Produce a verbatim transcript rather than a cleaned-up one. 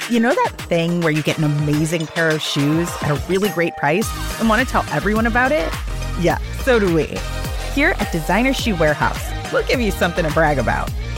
You know that thing where you get an amazing pair of shoes at a really great price and want to tell everyone about it? Yeah, so do we. Here at Designer Shoe Warehouse, we'll give you something to brag about,